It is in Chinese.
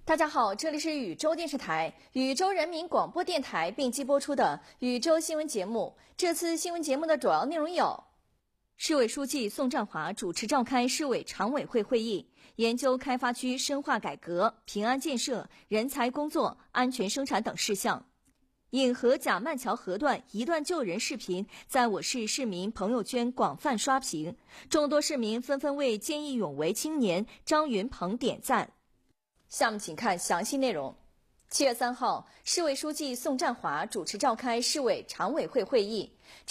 大家好，这里是禹州电视台、禹州人民广播电台并机播出的禹州新闻节目。这次新闻节目的主要内容有：市委书记宋占华主持召开市委常委会会议，研究开发区深化改革、平安建设、人才工作、安全生产等事项。引河贾曼桥河段一段救人视频在我市市民朋友圈广泛刷屏，众多市民纷纷为见义勇为青年张云鹏点赞。下面请看详细内容。7月3号，市委书记宋占华主持召开市委常委会会议，